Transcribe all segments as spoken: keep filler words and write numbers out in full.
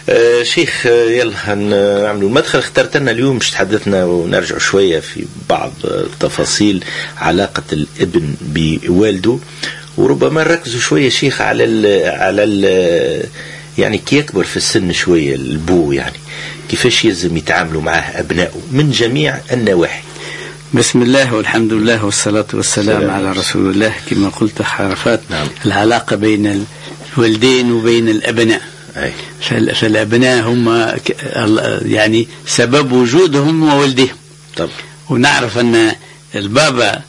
آه شيخ، يلا نعملوا المدخل. اخترت لنا اليوم مش تحدثنا ونرجع شوية في بعض تفاصيل علاقة الابن بوالده، وربما نركزوا شوية شيخ على ال على ال يعني كي يكبر في السن شوية البو، يعني كيفاش يلزم يتعاملوا معه أبنائه من جميع النواحي. بسم الله والحمد لله والصلاة والسلام سلام على رسول الله. كما قلت حرفات نعم. العلاقة بين الوالدين وبين الأبناء. أي. فالأبناء هم يعني سبب وجودهم وولدهم. طب. ونعرف أن البابا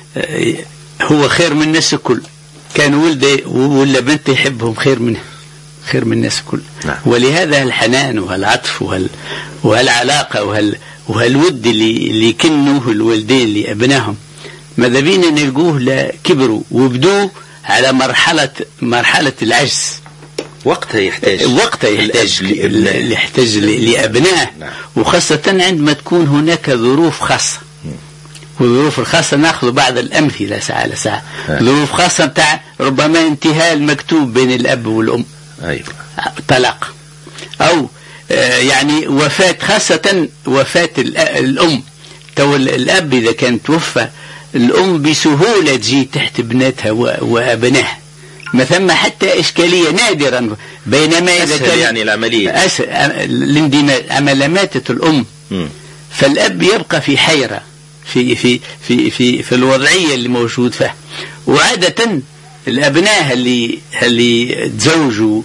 هو خير من الناس الكل، كان ولده ولا بنته يحبهم خير منه، خير من الناس الكل. نعم. ولهذا الحنان وهالعطف وهال وهالعلاقة وهال وهالود اللي اللي كنوه الوالدين لأبنائهم ماذا بينا نلقوه لكبروا وبدوا على مرحلة مرحلة العجز. وقتها يحتاج وقتها يحتاج اللي يحتاج لأبنائه. نعم. وخاصة عندما تكون هناك ظروف خاصة. والظروف الخاصة نأخذ بعض الأمثلة ساعة لساعة. ظروف خاصة تاع ربما انتهاء المكتوب بين الأب والأم. أيوة. طلاق أو يعني وفاة، خاصة وفاة الأم. تو الأب إذا كان توفى الأم بسهولة تجي تحت ابنتها وأبنائها، ما ثم حتى إشكالية نادرا. بينما إذا كان يعني العملية الاندماج عمل ماتت الأم م. فالأب يبقى في حيرة في في في في في الوضعية اللي موجود فيها. وعادة الأبناء اللي اللي تزوجوا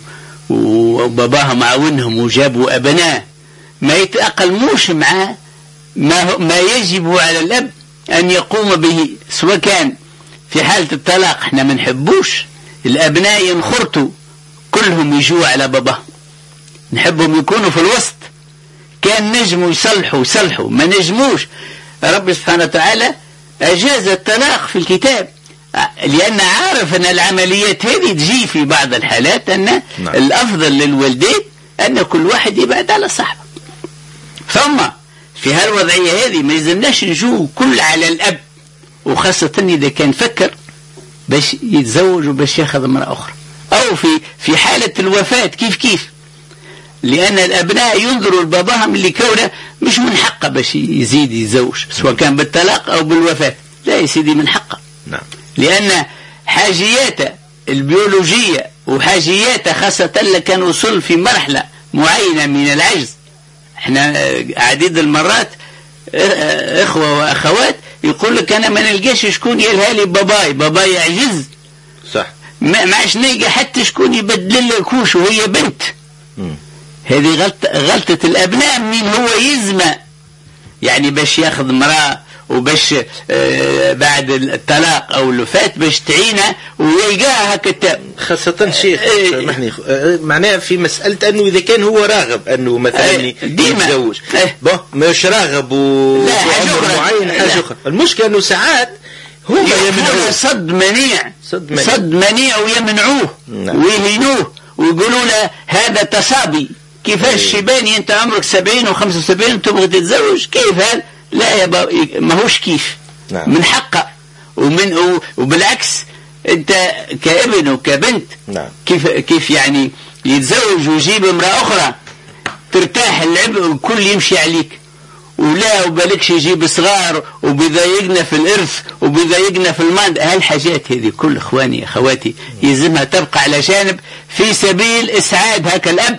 وباباهم معاونهم وجابوا أبناء ما يتأقلموش مع ما ما يجب على الأب أن يقوم به، سواء كان في حالة الطلاق. احنا ما نحبوش الأبناء ينخرطوا كلهم يجوا على باباهم، نحبهم يكونوا في الوسط. كان نجموا يصلحوا يصلحوا، ما نجموش. رب سبحانه وتعالى أجاز الطلاق في الكتاب، لأن عارف أن العمليات هذه تجي في بعض الحالات أن نعم. الأفضل للوالدين أن كل واحد يبعد على صاحبه. ثم في هالوضعية هذه ما يلزمناش نجو كل على الأب، وخاصة إذا كان فكر باش يتزوج وباش ياخذ امرأة أخرى، أو في في حالة الوفاة كيف كيف. لأن الأبناء ينظروا لباباهم اللي كونه مش من حقه باش يزيد يتزوج، سواء كان بالطلاق أو بالوفاة. لا يا سيدي، من حقه. نعم. لأن حاجياته البيولوجية وحاجياته خاصة لكان وصل في مرحلة معينة من العجز. احنا عديد المرات اخوة واخوات يقول لك انا ما نلقاش شكون يلهالي باباي، باباي يعجز. صح. ما عادش نلقى حتى شكون يبدل لي كوش وهي بنت. م. هذه غلطة غلطة الابناء. مين هو يزمى يعني باش ياخذ امرأة وباش آه بعد الطلاق او الوفاة باش تعينه ويلقاها هكذا. خاصة شيخ سامحني آه معناها في مسألة انه اذا كان هو راغب انه مثلا آه يتزوج آه بون مش راغب وعمر معين حاجة اخرى. المشكلة انه ساعات هو يمنعوه صد منيع صد منيع, صد منيع ويمنعوه. نعم. ويهينوه ويقولوا له هذا تصابي. كيفاش شيباني انت عمرك سبعين وخمسة وسبعين وتبغى تتزوج؟ كيف هذا؟ لا يا بابا، ما هوش كيف. نعم. من حقه. ومن وبالعكس انت كابن وكبنت. نعم. كيف كيف يعني يتزوج ويجيب امرأة أخرى ترتاح العبء والكل يمشي عليك، ولا وبالكش يجيب صغار وبيضايقنا في الإرث وبيضايقنا في المال. هالحاجات هذه كل إخواني أخواتي يلزمها تبقى على جانب في سبيل إسعاد هكا الأب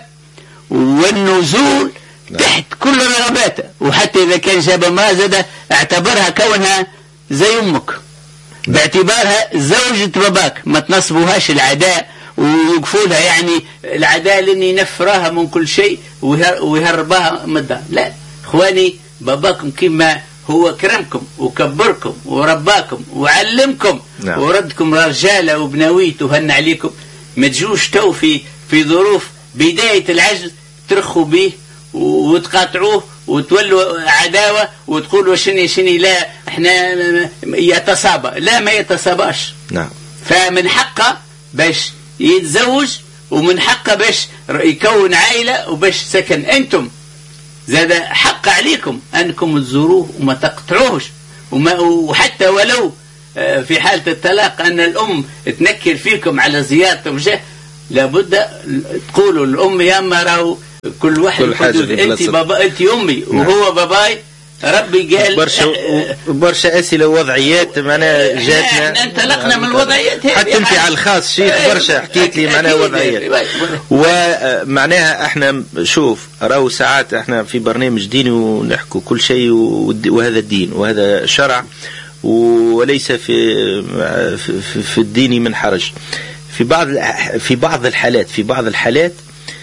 والنزول تحت كل رغباته. وحتى إذا كان جاب ما زاد اعتبرها كونها زي أمك، باعتبارها زوجة باباك، ما تنصبوهاش العداء ويوقفولها يعني العداء لأن ينفراها من كل شيء ويهربها من الدار. لا إخواني، باباكم كما هو كرمكم وكبركم ورباكم وعلمكم. نعم. وردكم رجالة وبناويت وهن عليكم. ما تجوش تو في في ظروف بداية العجز ترخوا به وتقاطعوه وتولوا عداوة وتقولوا شني شني لا احنا يتصابى. لا، ما يتصاباش. نعم. فمن حقه باش يتزوج ومن حقه باش يكون عائلة وباش سكن. انتم زاد حق عليكم انكم تزوروه وما تقطعوهش. وما وحتى ولو في حالة الطلاق ان الام تنكر فيكم على زيارة وجه، لابد تقولوا الام يا اما راهو كل واحد كل حاجة انت بابا انت امي وهو باباي. ربي قال برشا برشا اسئله ووضعيات معناها جاتنا انطلقنا من الوضعيات هذه. حتى انت على الخاص شيخ برشا حكيت لي معناها وضعيات. ومعناها احنا شوف راهو ساعات احنا في برنامج ديني ونحكوا كل شيء، وهذا الدين وهذا شرع، وليس في في, في الدين من حرج. في بعض في بعض الحالات في بعض الحالات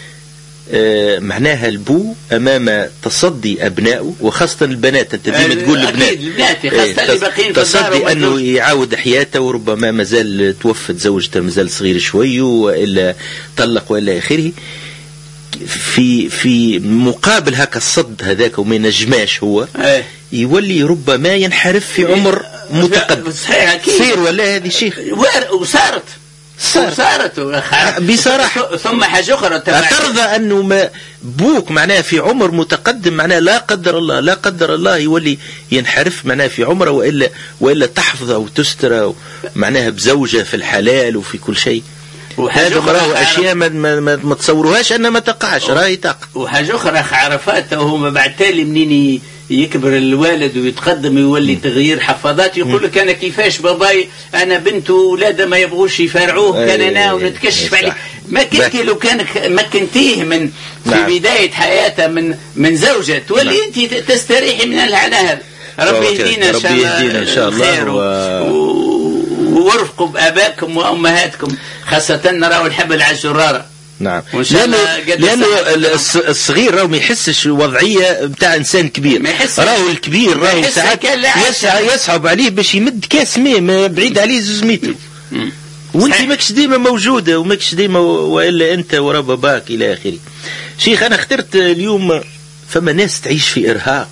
آه معناها البو امام تصدي ابنائه وخاصه البنات. انت ديما تقول البنات خاصه تصدي انه يعاود حياته، وربما مازال توفت زوجته مازال صغير شوي والا طلق والا اخره. في في مقابل هكا الصد هذاك وما ينجماش هو يولي ربما ينحرف في عمر متقدم. تصير ولا هذه شيخ وصارت صارت بصراحة. ثم حاجة أخرى ترضى أنه ما بوك معناه في عمر متقدم معناه لا قدر الله لا قدر الله يولي ينحرف معناه في عمره، وإلا وإلا تحفظه وتستره معناها بزوجة في الحلال وفي كل شيء. هذا مراه أشياء ما, ما, ما, ما تصوروهاش أنها ما تقعش راهي تقع. وحاجة أخرى عرفات هما بعد تالي منين يكبر الوالد ويتقدم يولي تغيير حفاظات يقول لك انا كيفاش باباي انا بنته ولاده ما يبغوش يفرعوه كان انا ونتكشف عليه. ما كنت لو كان مكنتيه من في نعم. بدايه حياته من من زوجة تولي نعم. انت تستريحي من العناء. ربي يهدينا ان شاء الله ان شاء الله و... وارفقوا بابائكم وامهاتكم خاصه نراو الحبل على الجراره. نعم لأنه, لأنه الصغير راهو ما يحسش وضعية بتاع إنسان كبير. راهو الكبير راهو ساعات يصعب عليه باش يمد كاس ماء بعيد عليه زوز متر، وانت ماكش ديما موجودة وماكش ديما وإلا أنت ورا باباك إلى آخره. شيخ أنا اخترت اليوم فما ناس تعيش في إرهاق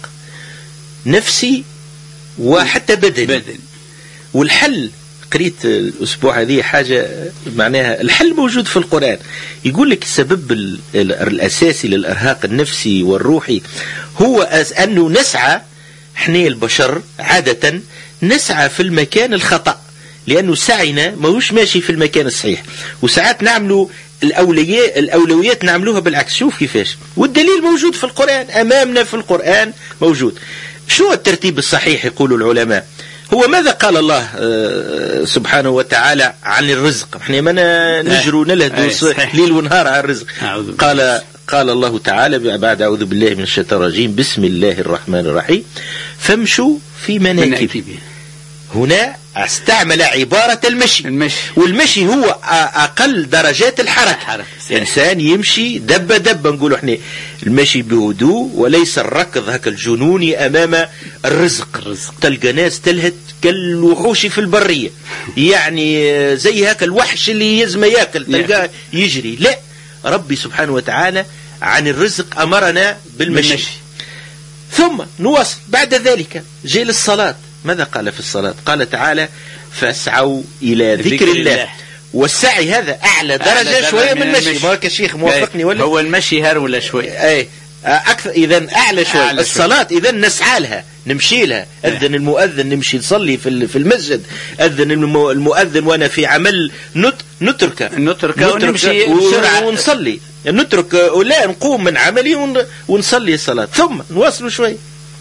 نفسي وحتى بدني بدن. والحل قريت الأسبوع هذه حاجة معناها الحل موجود في القرآن. يقول لك السبب الأساسي للإرهاق النفسي والروحي هو أنه نسعى احنا البشر عادة نسعى في المكان الخطأ، لأنه سعينا ما هوش ماشي في المكان الصحيح، وساعات نعملوا الأولويات الأولويات نعملوها بالعكس. شوف كيفاش، والدليل موجود في القرآن أمامنا في القرآن موجود. شو الترتيب الصحيح يقولوا العلماء؟ هو ماذا قال الله سبحانه وتعالى عن الرزق؟ احنا ما نجروا نلهدوا ليل ونهار على الرزق. قال قال الله تعالى بعد أعوذ بالله من الشيطان الرجيم بسم الله الرحمن الرحيم فامشوا في مناكبه. هنا استعمل عبارة المشي. المشي والمشي هو أقل درجات الحركة. إنسان يمشي دب دب نقول احنا المشي بهدوء وليس الركض هكا الجنوني أمام الرزق. الرزق. تلقى ناس تلهت كالوحوش في البرية يعني زي هكا الوحش اللي يزم ياكل تلقاه يجري. لا، ربي سبحانه وتعالى عن الرزق أمرنا بالمشي, بالمشي. ثم نواصل بعد ذلك جاء للصلاة. ماذا قال في الصلاة؟ قال تعالى فاسعوا إلى ذكر, ذكر الله. الله والسعي هذا أعلى درجة, أعلى شوية من المشي. ما كشيخ موافقني ولا هو المشي هرولة شوية أي أكثر إذا أعلى شوية. أعلى الصلاة إذا نسعى لها نمشي لها. أذن المؤذن نمشي نصلي في في المسجد. أذن المؤذن وأنا في عمل نت نترك نترك ونمشي ونصلي نترك ولا نقوم من عملي ونصلي الصلاة ثم نواصل شوي.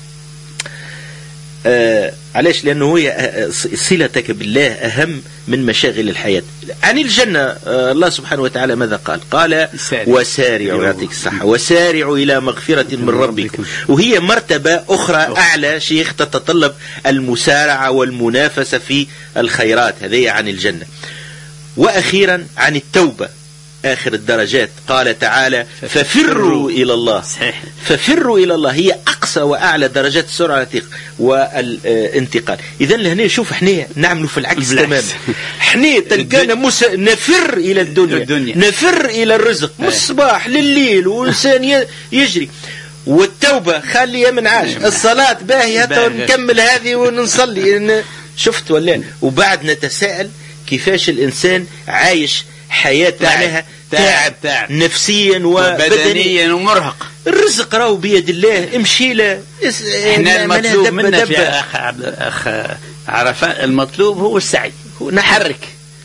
آه علاش؟ لأنه هي صلتك بالله أهم من مشاغل الحياة. عن الجنة آه الله سبحانه وتعالى ماذا قال؟ قال وسارعوا يعطيك الصحة وسارعوا إلى مغفرة من ربكم. وهي مرتبة أخرى أعلى شيخ تتطلب المسارعة والمنافسة في الخيرات. هذه عن الجنة. وأخيرا عن التوبة آخر الدرجات قال تعالى ففروا إلى الله. ففروا إلى الله هي أقصى وأعلى درجات السرعة والانتقال. إذا لهنا شوف احنا نعملوا في العكس تماما. احنا تلقانا مس... نفر إلى الدنيا, الدنيا نفر إلى الرزق من الصباح لليل وإنسان يجري. والتوبة خليها من عاش. الصلاة باهية نكمل هذه ونصلي. شفت ولا؟ وبعد نتساءل كيفاش الإنسان عايش حياة معناها تعب, تعب نفسيا وبدنيا ومرهق. الرزق راهو بيد الله امشي له. احنا المطلوب منا في أخ, أخ عرفاء المطلوب هو السعي. نحرك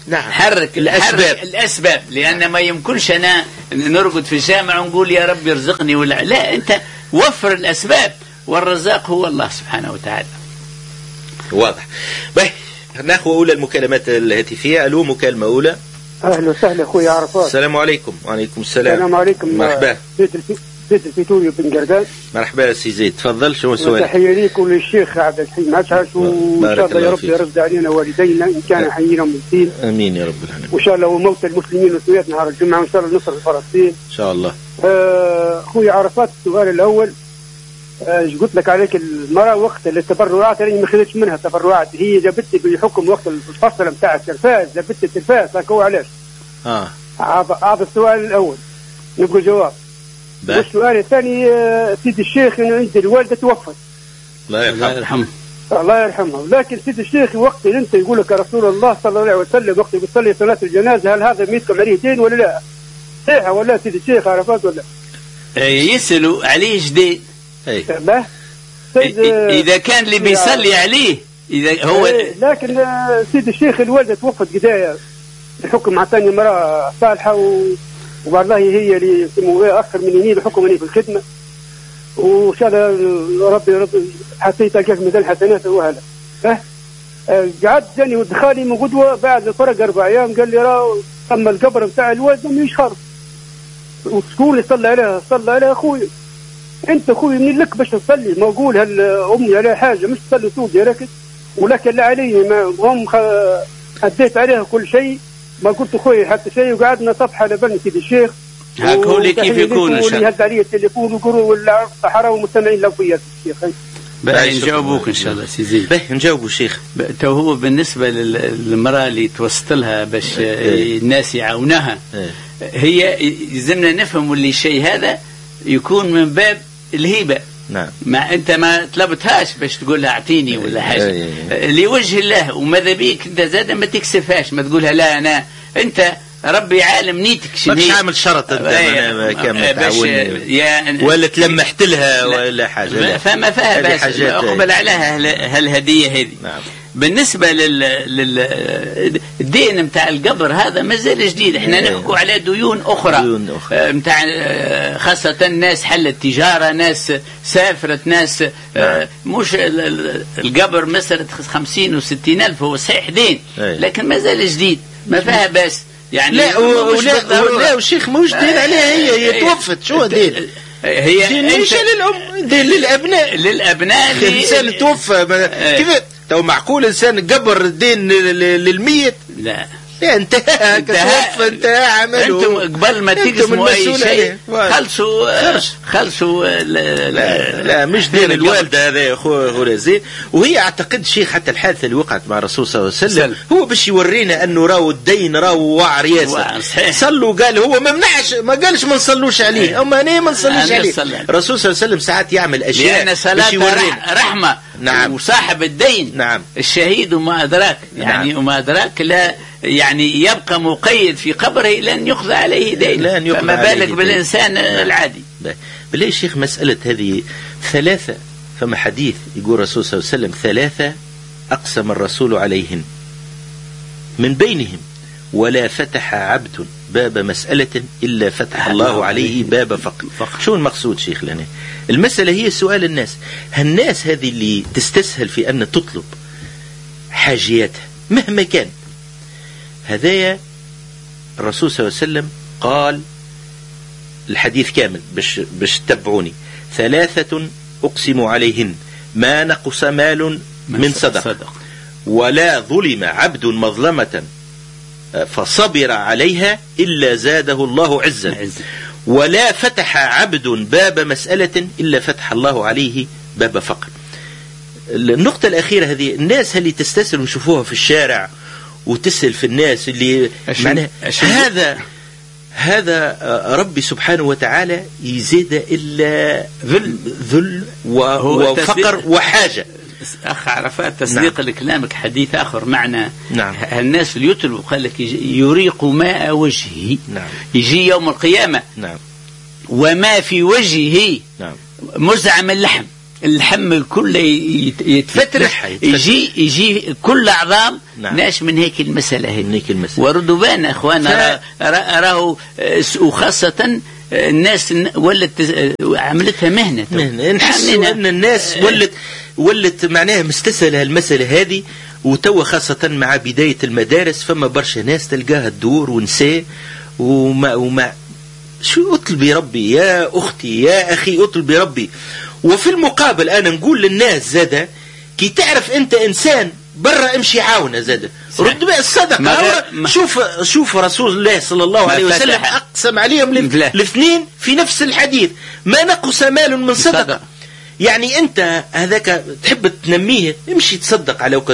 نعم. حرك الأسباب. حرك الأسباب، لأن ما يمكنش أنا نرقد في الجامع ونقول يا رب يرزقني ولا لا، أنت وفر الأسباب، والرزاق هو الله سبحانه وتعالى. واضح. باهي ناخذ أولى المكالمات الهاتفية. ألو، مكالمة أولى. أهلا وسهلا أخوي عرفات. السلام عليكم. وعليكم السلام. السلام عليكم. مرحبا. زيد الفيتوري بن قردان. مرحبا سي زيد، تفضل. شو سؤالك؟ تحية ليك وللشيخ عبد الحليم عشعش، وإن شاء الله يا رب يرد علينا والدينا إن كان حيين وميتين. آمين يا رب العالمين. وإن شاء الله وموت المسلمين والسوريات نهار الجمعة، وإن شاء الله نصر فلسطين إن شاء الله. أخوي عرفات، السؤال الأول ايش قلت لك عليك المرأة وقت التبرعات اللي ما خذتش منها تبرعات، هي جابت لي بالحكم وقت الفصل بتاع التلفاز، جابت لي التلفاز هكا. هو علاش؟ اه هذا السؤال الأول نقول جواب. والسؤال الثاني سيد الشيخ انه عند الوالده توفت الله يرحمه الله يرحمه، لكن سيد الشيخ وقت انت يقول لك رسول الله صلى الله عليه وسلم وقت يصلي صلاه الجنازه، هل هذا ميتكم عليه دين ولا لا؟ صحيح ولا سيد الشيخ عرفات ولا؟ يسالوا عليه جديد. اي اذا كان اللي بيصلي عليه اذا هو ايه، لكن سيد الشيخ الوالده توفت قدايه الحكم مع ثاني مراه صالحه و... والله هي اللي يسموها اكثر من يمين الحكم في الخدمه، وان شاء الله ربي ربي حتى يتلقاك من الحسنات. هو هذا اه قعدت جاني ودخالي من قدوه بعد الفرق اربع ايام، قال لي راه اما القبر بتاع الوالد ما يشخر، وتقول لي صلى عليها صلى عليها. اخوي انت اخوي منين لك باش تصلي؟ ما اقول هل امي عليها حاجه مش تصلي طول راكد، ولكن لا علي ما هم اديت عليها كل شيء، ما قلت اخوي حتى شيء، وقعدنا صفحه لبني سيدي الشيخ. هاك هو اللي كيف يكون ان شاء الله. هز علي التليفون وقروا ولا الصحراء ومستمعين لو فيا الشيخ. باهي نجاوبوك ان شاء الله سي زيد. باهي نجاوبوا الشيخ. تو هو بالنسبه للمراه اللي توسط لها باش الناس يعاونها، هي يلزمنا نفهم اللي الشيء هذا يكون من باب الهبه. نعم. ما انت ما طلبتهاش باش تقول لها اعطيني ولا حاجه، لوجه الله، وماذا بيك انت زاد ما تكسفهاش، ما تقولها لا انا انت ربي عالم نيتك شنو، ماكش عامل شرط انت كما تعاوني ولا تلمحت لها ولا حاجه، فما فيها بس اقبل عليها هالهديه هذه. نعم. بالنسبه للدين نتاع القبر هذا مازال جديد، احنا نحكوا على ديون اخرى نتاع خاصه ناس حلت تجاره، ناس سافرت، ناس نعم. مش القبر مسرت خمسين وستين الف، هو صحيح دين لكن مازال جديد ما فيها بس يعني. لا ولا والشيخ موش دين عليها، هي هي توفت شو دين؟ هي دين مش للام، دين للابناء. للابناء الانسان توفى كيف تو معقول انسان قبر الدين للميت؟ لا لا انتهى توفى انتهى عمله. انتم قبل ما تقسموا اي شيء خلصوا خلصوا لا, لا لا مش دين الوالده هذا يا اخو زين. وهي اعتقد شيء حتى الحادثه اللي وقعت مع الرسول صلى الله عليه وسلم هو باش يورينا انه راهو الدين راهو واعر ياسر. صلوا قال هو ما منعش، ما قالش ما نصلوش عليه، اما انا ما نصليش عليه. الرسول صلى الله عليه وسلم ساعات يعمل اشياء لان صلاه رحمه. نعم. وصاحب الدين نعم الشهيد وما ادراك يعني نعم. وما ادراك لا يعني يبقى مقيد في قبره لن يقضى عليه دين، فما بالك بالإنسان العادي. بالله الشيخ مسألة هذه ثلاثة، فما حديث يقول الرسول صلى الله عليه وسلم ثلاثة أقسم الرسول عليهن من بينهم ولا فتح عبد باب مسألة إلا فتح الله عليه باب فقر. شو المقصود شيخ لنا؟ المسألة هي سؤال الناس، هالناس هذه اللي تستسهل في أن تطلب حاجياتها مهما كان، هذايا الرسول صلى الله عليه وسلم قال الحديث كامل باش باش تتبعوني: ثلاثة أقسم عليهن ما نقص مال من صدقة ولا ظلم عبد مظلمة فصبر عليها إلا زاده الله عزا ولا فتح عبد باب مسألة إلا فتح الله عليه باب فقر. النقطة الأخيرة هذه، الناس اللي تستسهل ونشوفوها في الشارع وتسأل في الناس اللي معناها هذا هذا ربي سبحانه وتعالى يزيد إلا ذل ذل وفقر وحاجة. أخ عرفات تصديق نعم. لكلامك حديث آخر معنا. نعم. الناس اللي يتلو قال لك يريق ماء وجهه. نعم. يجي يوم القيامة. نعم. وما في وجهه نعم. مزعم اللحم الحم كله يتفترح يجي يجي كل عظام. نعم. ناش من هيك المسألة هي من هيك المسألة وردوبان أخوانا راه وخاصة الناس ولت عملتها مهنة مهنة نحس أن الناس ولت ولت معناها مستسهلة المسألة هذه. وتوا خاصة مع بداية المدارس فما برشا ناس تلقاها الدور ونساء وما وما شو اطلبي ربي يا أختي يا أخي اطلبي ربي. وفي المقابل أنا نقول للناس زادة كي تعرف أنت إنسان برا امشي عاونه زادة رد بقى الصدقة. شوف شوف رسول الله صلى الله عليه وسلم أقسم عليهم الاثنين في نفس الحديث ما نقص مال من صدقة. يعني أنت هذاك تحب تنميه امشي تصدق على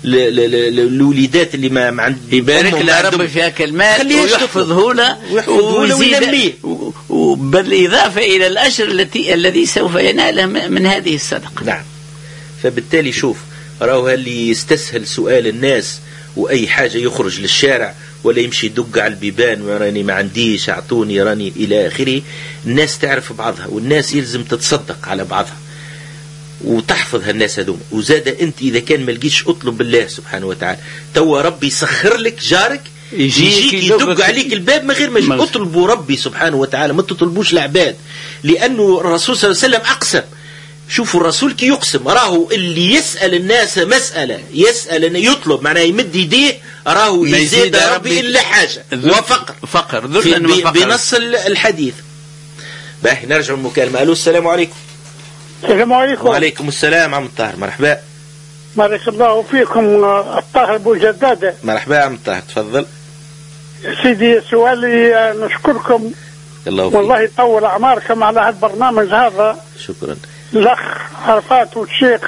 الوليدات اللي ما ما عندهم يبارك له ربي في هاك المال ويحفظه له ويزيده وبالإضافة إلى الأجر التي الذي سوف يناله من هذه الصدقة. نعم. فبالتالي شوف راهو اللي يستسهل سؤال الناس وأي حاجة يخرج للشارع ولا يمشي يدق على البيبان وراني ما عنديش أعطوني راني إلى آخره. الناس تعرف بعضها والناس يلزم تتصدق على بعضها وتحفظ هالناس هذوم. وزاد أنت إذا كان ما لقيتش أطلب بالله سبحانه وتعالى توا ربي يسخر لك جارك يجيك يدق عليك الباب من غير ما اطلبوا ربي سبحانه وتعالى ما تطلبوش العباد. لأنه الرسول صلى الله عليه وسلم أقسم. شوفوا الرسول كي يقسم راهو اللي يسأل الناس مسألة يسأل يطلب معناه يمد يديه راهو يزيد ربي إلا حاجة وفقر فقر بنص الحديث. باهي نرجع المكالمة. ألو السلام عليكم. السلام عليكم. وعليكم السلام عم الطاهر مرحبا. بارك الله فيكم الطاهر أبو جدادة. مرحبا عم الطاهر تفضل. سيدي سؤالي نشكركم الله والله يطول أعماركم على هذا البرنامج هذا. شكرا. الأخ عرفات والشيخ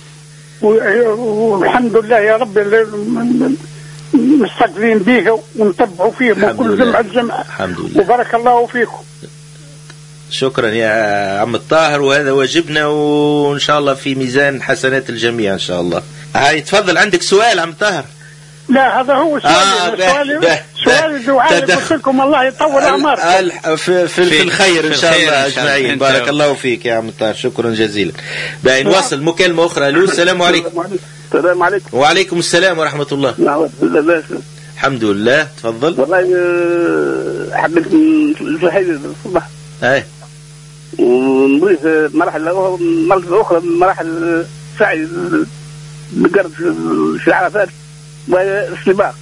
والحمد لله يا رب مستقبلين به ونتبعوا فيهم وكل جمعة جمعة. الحمد لله وبارك الله فيكم. شكرا يا عم الطاهر وهذا واجبنا وإن شاء الله في ميزان حسنات الجميع إن شاء الله. هاي تفضل عندك سؤال عم طاهر. لا هذا هو سؤالي. آه سؤالي سؤالي دعائي قلت لكم الله يطول أعماركم في, في, في الخير إن شاء الله أجمعين. بارك الله فيك يا عم الطاهر شكرا جزيلا. باين نواصل مكالمة أخرى. ألو السلام عليكم. السلام عليكم. وعليكم السلام ورحمة الله. الحمد لله تفضل. والله حبيت في هذه الصبح أي ونريد مراحل مرحلة أخرى مراحل سعي بقرب في عرفات والسباق.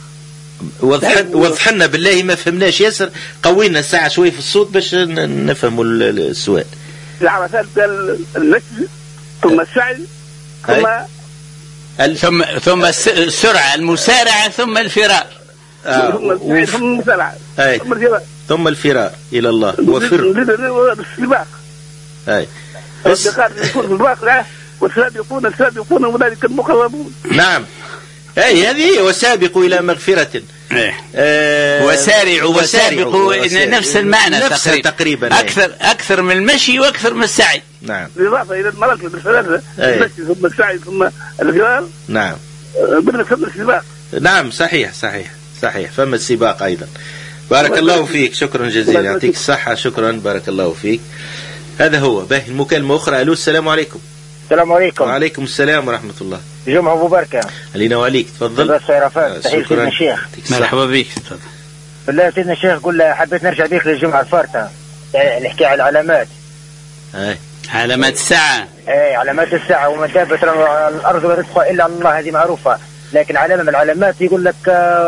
وضح لنا بالله ما فهمناش ياسر قوينا الساعة شوي في الصوت باش نفهموا السؤال. في عرفات قال المسجد ثم السعي ثم ال... ثم ثم السرعة المسارعة ثم الفرار. آه. ثم السعي ثم المسارعة ثم الفرار ثم الفرار إلى الله وفر السباق. أي بس يكون في الواقع والسابقون السابقون أولئك المقربون. نعم أي هذه وسابقوا إلى مغفرة. آه وسارعوا وسابقوا نفس المعنى نفس تقريبا, تقريبا أكثر أكثر من المشي وأكثر من السعي. نعم بالإضافة إلى المراكب الثلاثة المشي ثم السعي ثم الفرار. نعم بدنا ثم السباق. نعم صحيح صحيح صحيح فما السباق أيضا. بارك الله فيك شكرا جزيلا يعطيك الصحة شكرا بارك الله فيك. هذا هو باهي المكالمة أخرى. ألو السلام عليكم. السلام عليكم. وعليكم السلام ورحمة الله. جمعة مباركة. علينا وعليك تفضل. بس عرفات تحية سيدنا الشيخ. مرحبا بك تفضل. بالله سيدنا الشيخ قل حبيت نرجع بيك للجمعة الفارطة نحكي على العلامات. أي علامات الساعة. أي علامات الساعة ومن دابت الأرض ورزقها إلا الله هذه معروفة. لكن علامة من العلامات يقول لك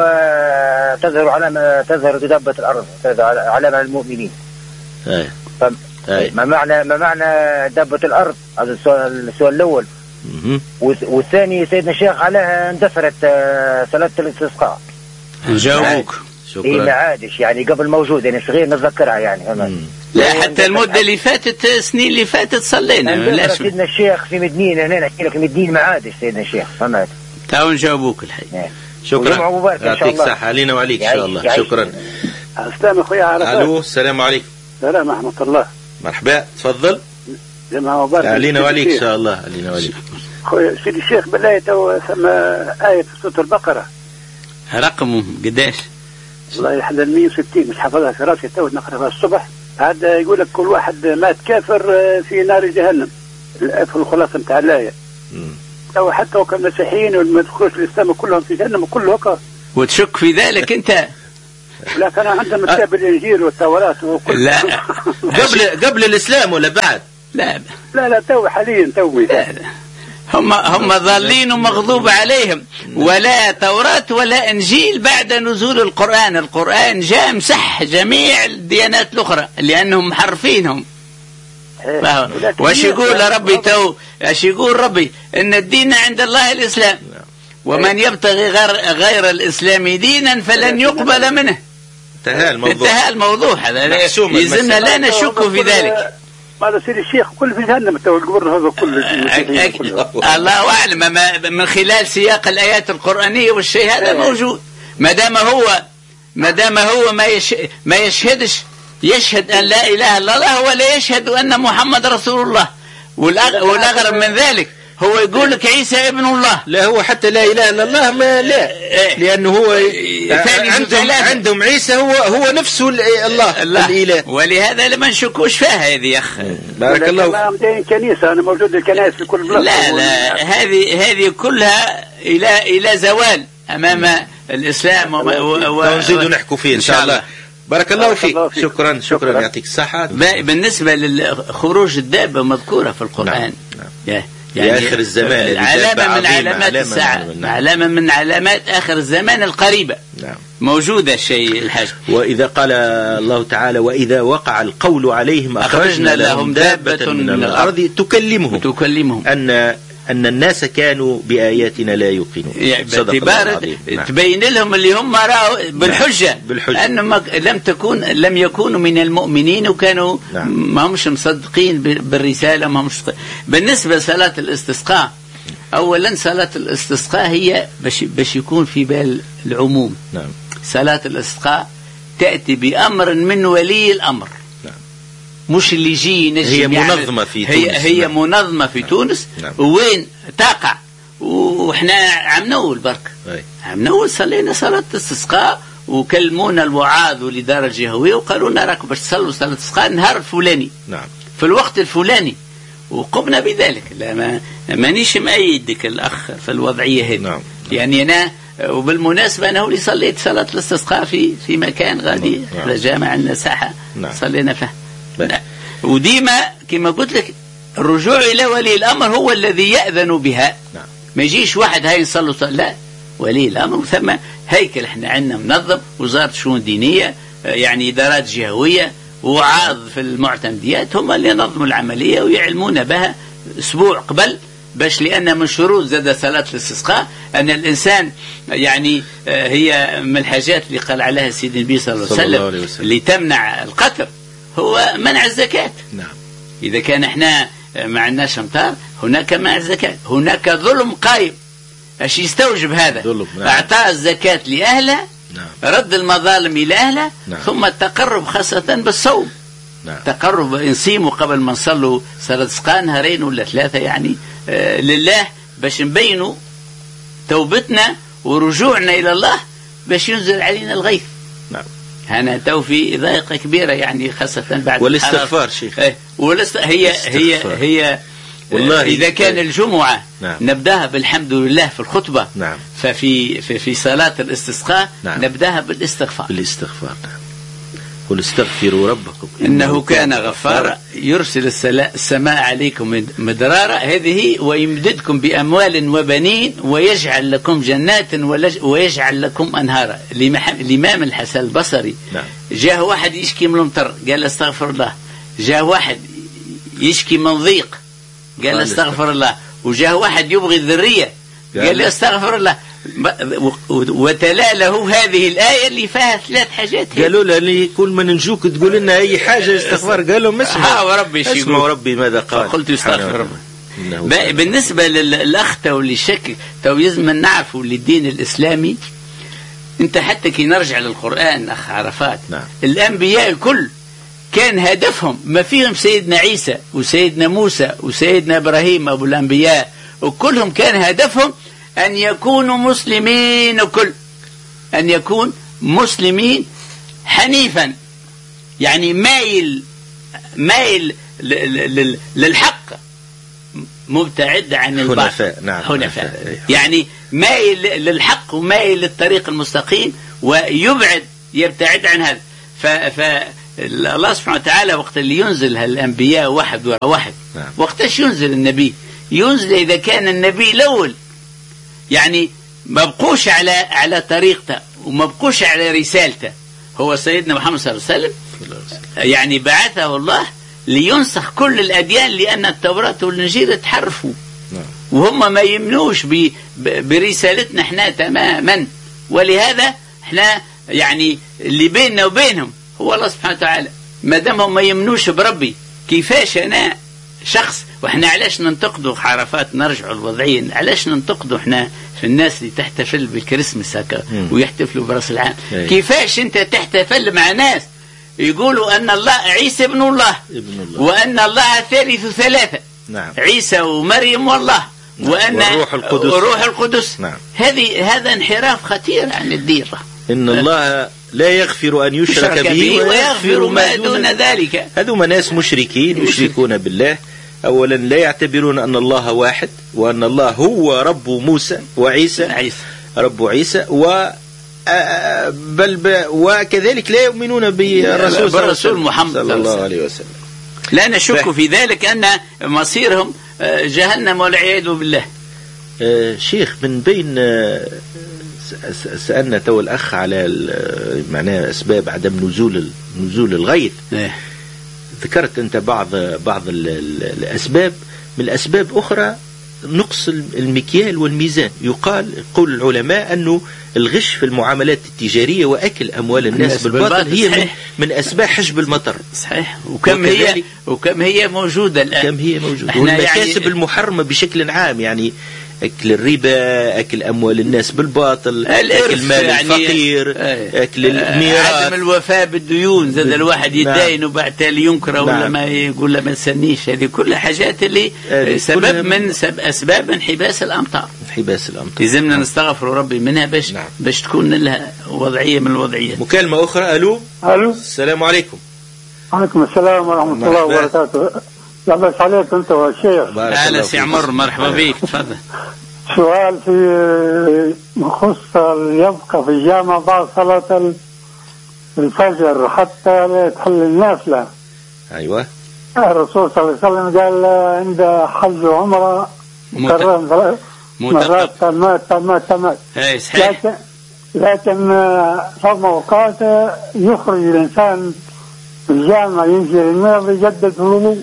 تظهر علامة تظهر دابة الأرض تظهر علامة المؤمنين. أي. أي. ما معنى ما معنى دابة الأرض؟ هذا السؤال السؤال الأول. والثاني سيدنا الشيخ عليها اندثرت صلاة الاستسقاء. نجاوبك. شكرا. إيه ما عادش يعني قبل موجود يعني صغير نتذكرها يعني فهمت. لا حتى المدة اللي فاتت السنين اللي فاتت صلينا. لا سيدنا الشيخ في مدينة هنا نحكي لك مدينة ما عادش سيدنا الشيخ فهمت. تعالوا نجاوبوك الحقيقة. شكرا. يعطيك الصحة علينا وعليك إن شاء الله. شكرا. السلام أخويا. ألو السلام عليكم. السلام ورحمة الله. مرحبا تفضل. جماعة مبارك علينا وعليك إن شاء الله علينا وعليك. خويا سيدي الشيخ بالله تو ثم آية في سورة البقرة. رقمه قداش؟ والله لحد مية وستين مش حافظها في راسي تو نقرأها الصبح. هذا يقول لك كل واحد مات كافر في نار جهنم. في الخلاصة نتاع الآية. أو حتى وكان مسيحيين وما يدخلوش الإسلام كلهم في جهنم وكل وقت. وتشك في ذلك أنت؟ لكن أنا عندما كتاب الإنجيل والتوراة وكل لا قبل قبل الإسلام ولا بعد؟ لا لا لا تو حاليا توي هم هم ضالين ومغضوب عليهم. ولا توراة ولا إنجيل بعد نزول القرآن. القرآن جاء مسح جميع الديانات الأخرى لأنهم محرفينهم. وش يقول ربي تو ايش يقول ربي ان الدين عند الله الإسلام ومن يبتغي غير, غير الإسلام دينا فلن يقبل منه. انتهى الموضوع. انتهى الموضوع هذا يلزمنا لا نشك في ذلك. هذا سيد الشيخ كل في جهنم تو القبر هذا كله الله أعلم. من خلال سياق الآيات القرآنية والشيء هذا موجود. ما دام هو ما دام هو ما يش ما يشهدش يشهد أن لا إله إلا الله ولا يشهد أن محمد رسول الله. والأغرب من ذلك هو يقول لك عيسى ابن الله. لا هو حتى لا إله إلا الله ما لا لأنه هو عندهم, عندهم عيسى هو هو نفسه الله, الله الإله. ولهذا لما نشكوش فيها هذه يا أخ. بارك الله فيك. كنيسة أنا موجود الكنائس في كل بلاد. لا لا هذه هذه كلها إلى إلى زوال أمام الإسلام ونزيد نحكوا فيه إن شاء الله. بارك الله فيك. شكرا شكرا يعطيك الصحة. بالنسبة لخروج الدابة مذكورة في القرآن. نعم. يعني آخر الزمان علامة من علامات الساعة. علامة من علامات آخر الزمان القريبة. نعم. موجودة الشيء الحاج. وإذا قال الله تعالى وإذا وقع القول عليهم أخرجنا لهم دابة من الأرض تكلمهم تكلمهم أن أن الناس كانوا بآياتنا لا يوقنون. باعتبار تبين لهم اللي هم رأوا بالحجة, بالحجة. أنهم لم تكون لم يكونوا من المؤمنين وكانوا نعم. ما همش مصدقين بالرسالة. ما همش بالنسبة لصلاة الاستسقاء. أولا صلاة الاستسقاء هي باش باش يكون في بال العموم. نعم. صلاة الاستسقاء تأتي بأمر من ولي الأمر. مش اللي يجي نجم. هي منظمة في تونس. هي, هي نعم. منظمة في تونس. نعم. وين تقع وإحنا عم نقول برك عم نقول صلينا صلاة الاستسقاء وكلمونا الوعاظ والإدارة الجهوية وقالوا لنا راكم باش تصلوا صلاة الاستسقاء النهار الفلاني. نعم. في الوقت الفلاني وقمنا بذلك. لا ما مانيش مأيدك الأخ في الوضعية هذه. نعم. يعني أنا وبالمناسبة أنا اللي صليت صلاة الاستسقاء في في مكان غادي على جامع عندنا ساحة. نعم. صلينا فيه. وديما كما قلت لك الرجوع إلى ولي الأمر هو الذي يأذن بها. نعم. ما يجيش واحد هاي يصلوا لا ولي الأمر ثم هيكل. احنا عندنا منظم وزارة شؤون دينية يعني إدارات جهوية وعاظ في المعتمديات هم اللي ينظموا العملية ويعلمون بها أسبوع قبل باش لأن من شروط زاد صلاة الاستسقاء أن الإنسان يعني هي من الحاجات اللي قال عليها سيدنا النبي صلى الله عليه وسلم اللي تمنع القتل هو منع الزكاة. نعم. إذا كان احنا ما عندناش امطار هناك منع الزكاة. هناك ظلم قائم. ايش يستوجب هذا؟ نعم. اعطاء الزكاة لأهلها. نعم. رد المظالم إلى أهلها. نعم. ثم التقرب خاصة بالصوم. نعم. تقرب نصيموا قبل ما نصلوا صلاة الاستسقاء نهارين ولا ثلاثة يعني آه لله باش نبينوا توبتنا ورجوعنا إلى الله باش ينزل علينا الغيث. نعم. أنا تو في ضائقة كبيرة يعني خاصة بعد والاستغفار شيخ. إيه والاست... هي هي هي والله إذا كان الجمعة نعم. نبدأها بالحمد لله في الخطبة. نعم. ففي في, في صلاة الاستسقاء نعم. نبدأها بالاستغفار. بالاستغفار. نعم. قل استغفروا ربكم إنه كان غفارا يرسل السماء عليكم مدرارا هذه ويمددكم بأموال وبنين ويجعل لكم جنات ويجعل لكم أنهارا. الإمام الحسن البصري نعم. جاء واحد يشكي من المطر قال استغفر الله. جاء واحد يشكي من ضيق قال استغفر الله. وجاء واحد يبغي الذرية قال استغفر الله. وتلا له هذه الآية اللي فيها ثلاث حاجات. قالوا له لي كل ما ننجوك تقول لنا أي حاجة استغفار. قال لهم اسمعوا ربي اسمعوا ربي ماذا قال. قلت استغفر ربي. بالنسبة للأخ تو اللي شك تو يزم نعرفوا للدين الإسلامي. أنت حتى كي نرجع للقرآن أخ عرفات. نعم. الأنبياء الكل كان هدفهم ما فيهم سيدنا عيسى وسيدنا موسى وسيدنا إبراهيم أبو الأنبياء وكلهم كان هدفهم أن يكونوا مسلمين. وكل أن يكون مسلمين حنيفا يعني مايل مايل للحق مبتعد عن الباطل. حنفاء. نعم. حنفاء يعني مائل للحق ومائل للطريق المستقيم، ويبعد يبتعد عن هذا. فالله سبحانه وتعالى وقت اللي ينزل هالأنبياء واحد ورا واحد، نعم. وقتاش ينزل النبي؟ ينزل إذا كان النبي الأول يعني ما بقوش على على طريقته وما بقوش على رسالته. هو سيدنا محمد صلى الله عليه وسلم يعني بعثه الله لينسخ كل الأديان، لأن التوراة والإنجيل تحرفوا وهم ما يمنوش برسالتنا احنا تماما. ولهذا احنا يعني اللي بيننا وبينهم هو الله سبحانه وتعالى. ما دام هم ما يمنوش بربي، كيفاش انا شخص؟ واحنا علاش ننتقدوا عرفات؟ نرجعوا الوضعية، علاش ننتقدوا احنا في الناس اللي تحتفل بالكريسماس هكا ويحتفلوا براس العام؟ أي. كيفاش انت تحتفل مع ناس يقولوا ان الله عيسى ابن الله, ابن الله. وان الله ثالث ثلاثة. نعم. عيسى ومريم والله. نعم. وان والروح القدس. وروح القدس. نعم. هذه هذا انحراف خطير عن الدين. ان الله لا يغفر أن يشرك به ويغفر ما دون ذلك. هذوما ناس مشركين يشركون بالله. أولا لا يعتبرون أن الله واحد، وأن الله هو رب موسى وعيسى عيسى. رب عيسى و بل وكذلك لا يؤمنون بالرسول برسول محمد صلى الله عليه وسلم. لا نشك في ذلك أن مصيرهم جهنم والعياذ بالله. شيخ، من بين سألنا تو الأخ على معناه أسباب عدم نزول نزول الغيث. ذكرت أنت بعض بعض الأسباب. من الأسباب أخرى نقص المكيال والميزان. يقال قول العلماء أنه الغش في المعاملات التجارية وأكل أموال الناس بالباطل هي من, من أسباب حجب المطر. صحيح. وكم هي وكم هي موجودة الآن. كم هي موجودة. والمكاسب يعني المحرمة بشكل عام، يعني أكل الربا، أكل أموال الناس بالباطل، أكل مال يعني الفقير، ايه أكل الميراث، عدم الوفاء بالديون. زاد الواحد يدين وبعد تالي ينكره. نعم. ولا ما يقول له ما نسنيش. هذه كل حاجات اللي سبب من سب أسباب انحباس الأمطار. انحباس الأمطار. لازمنا نستغفر ربي منها باش نعم. باش تكون لها وضعية من الوضعيات. مكالمة أخرى. ألو. ألو. السلام عليكم. عليكم السلام ورحمة الله وبركاته. لاباس عليك أنت والشيخ؟ أهلا سي عمر، مرحبا بك. تفضل. سؤال في مخص يبقى في الجامع بعد صلاة الفجر حتى لا يتحل النافلة. أيوة. الرسول صلى الله عليه وسلم قال عند حج عمره مكرم مرات تمات تمات تمات. لكن لكن فما أوقات يخرج الإنسان في الجامع ينزل الماء ويجدد الوضوء.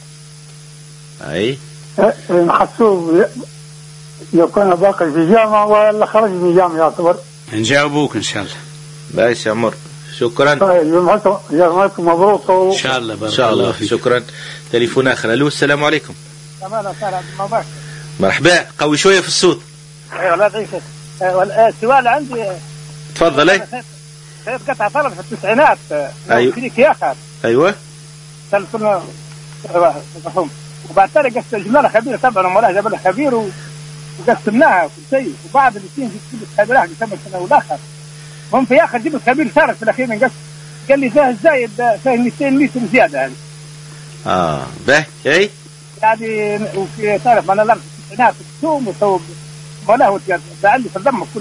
أي. نحسوه يكون باقي في الجامعة ولا خرج من الجامعة يعتبر. نجاوبوك إن شاء الله. باش يا عمر. شكرا. جمعتكم مبروك إن شاء الله. إن شاء الله. شكرا. تليفون آخر. ألو. السلام عليكم. تمام. سهلا مباشر. مرحبا. قوي شوية في الصوت. أيوة لا ضعيف. السؤال عندي. تفضل. أي. سيد قطع طلب في التسعينات. أيوة. شريك ياخر. أيوة. كنا مفهوم. وبعد ذلك قست جبنا خبير طبعا ولا جاب له خبير وقسمناها كل شيء. وبعد الاثنين جبت خبير اخر قسم السنه والاخر. هم في اخر جبت خبير صارت في الاخير نقص. قال لي فيه زايد فيه مئتين متر زياده هذه. اه به اي يعني وفي تعرف انا لم التسعينات الثوم وثوب ولا هو بعلي في الدم كله.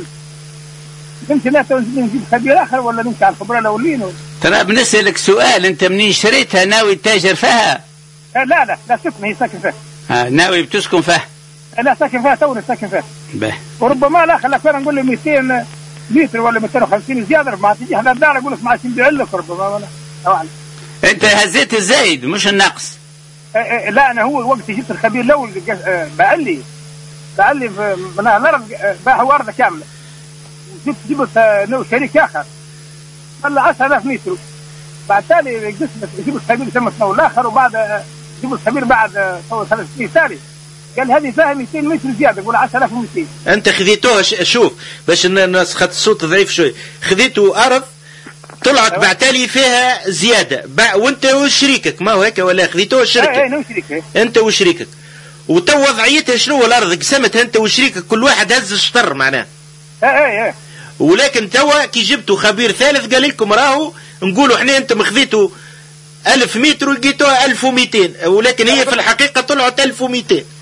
نمشي لا نجيب خبير اخر ولا نمشي على الخبراء الاولين. ترى بنسالك سؤال، انت منين شريتها؟ ناوي تاجر فيها؟ لا لا لا سكن، هي ساكن فيها. آه ناوي بتسكن فيها؟ لا ساكن فيها توني ساكن فيها. به. وربما لا خلاك انا نقول له مئتين متر ولا مئتين وخمسين زياده ما تجي هذا الدار اقول لك ما عادش نبيع لك ربما انا. أوعلي. انت هزيت الزايد مش النقص. اه اه لا انا هو وقت جبت الخبير الاول بعلي بعلي من الارض باع هو ارض كامله. جبت جبت نو شريك اخر قال عشرة آلاف متر. بعد تالي قسمت جبت الخبير سمت نو الاخر وبعد جبت الخبير بعد ثلاث سنين ثاني قال هذه فيها مئتين متر زياده يقول عشرة آلاف ومئتين. انت خذيتوها شوف باش الناس خدت الصوت ضعيف شوي. خذيتوا ارض طلعت أيوة. بعتالي فيها زياده وانت وشريكك ما هو هيك ولا خذيتوها الشركه؟ اي اي شريكك انت وشريكك. وتو وضعيتها شنو الارض قسمتها انت وشريكك كل واحد هز الشطر معناه. اي اي اي ولكن توا كي جبتوا خبير ثالث قال لكم راهو نقولوا احنا انتم خذيتوا ألف متر ولقيتوها ألف ومئتين ولكن هي في الحقيقه طلعت ألف ومئتين.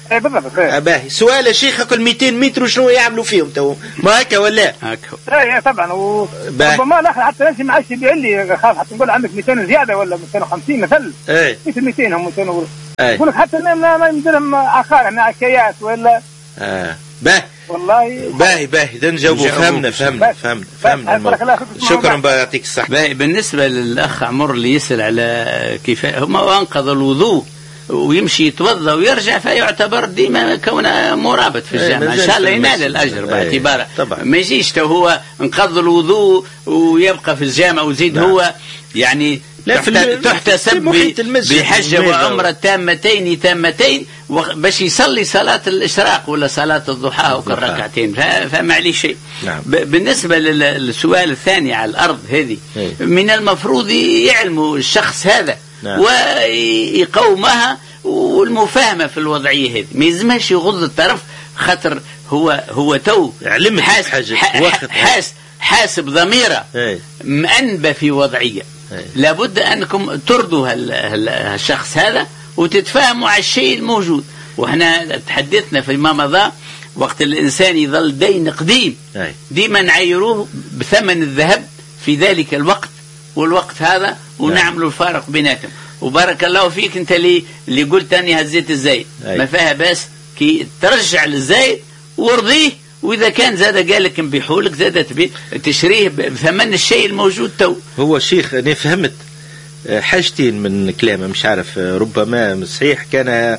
اي بالضبط. باهي سؤال يا شيخ، كل مئتين متر وشنو يعملوا فيهم تو؟ ما هكا ولا؟ هكا. اي طبعا. ربما الاخر حتى نمشي ما عادش يبيع لي، خاف حتى نقول عندك مئتين زياده ولا مئتين وخمسين مثلا. اي مئتين هم مئتين يقول لك حتى ما يمدلهم اخر مع عشيات ولا. اه باهي والله باهي باهي ده نجاوبوا. فهمنا فهمنا فهمنا فهمنا. شكرا يعطيك الصحة. باهي بالنسبة للأخ عمر اللي يسأل على كيف هما أنقذ الوضوء ويمشي يتوضا ويرجع، فيعتبر ديما كونه مرابط في الجامعة، إن شاء الله ينال الأجر باعتباره. ما يجيش هو انقذ الوضوء ويبقى في الجامعة وزيد هو يعني تحتسب بحجة وعمرة تامتين تامتين باش يصلي صلاة الإشراق ولا صلاة الضحى أو كالركعتين، فما عليه شيء. نعم. بالنسبة للسؤال الثاني على الأرض هذه، من المفروض يعلموا الشخص هذا. نعم. ويقومها والمفاهمة في الوضعية هذه، ما يلزمش يغض الطرف، خاطر هو هو تو حاس حاس حاسب ضميره مأنبة في وضعية. هي. لابد أنكم ترضوا هالشخص هذا وتتفاهموا على الشيء الموجود. وإحنا تحدثنا فيما مضى وقت الإنسان يظل دين قديم ديما نعيروه بثمن الذهب في ذلك الوقت والوقت هذا، ونعملوا الفارق بيناتهم. وبارك الله فيك أنت اللي اللي قلت أني هزيت الزايد، ما فيها بس كي ترجع للزايد وارضيه، وإذا كان زاد قالك نبيحولك زاد تبي تشريه بثمن الشيء الموجود تو. هو شيخ أنا فهمت حاجتين من كلامه، مش عارف ربما صحيح كان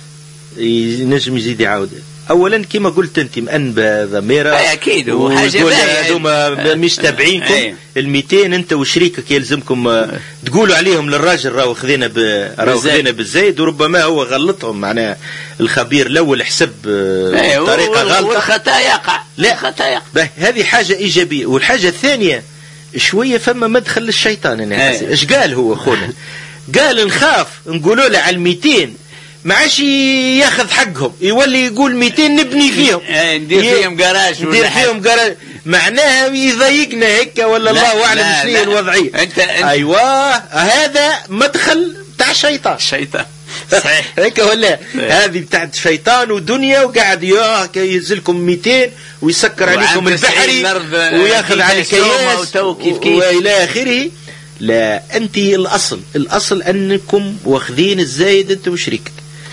ينجم يزيد يعاود. اولا كما قلت انت مأنبة ضميره اكيد وحاجه هذوما مش تابعينكم ال200 انت وشريكك يلزمكم تقولوا عليهم للراجل راهو خذينا ب... راهو خذينا بالزايد، وربما هو غلطهم معناها الخبير الاول حسب طريقه غلطه والخطا يقع. لا خطا يقع. هذه حاجه ايجابيه. والحاجه الثانيه شويه فما مدخل للشيطان. انا ايش قال هو خونا؟ قال نخاف نقولوا له على المئتين ما عادش ياخذ حقهم، يولي يقول مئتين نبني فيهم ندير فيهم جراج ندير فيهم جراج، معناها يضايقنا هيك ولا الله اعلم شنو هي الوضعيه. انت, انت ايوه هذا مدخل تاع الشيطان. الشيطان صحيح هيك ولا هذه بتاعت شيطان ودنيا، وقاعد يهزلكم مئتين ويسكر عليكم البحري وياخذ على كياس والى اخره. لا انت الاصل الاصل انكم واخذين الزايد انت وشريكك.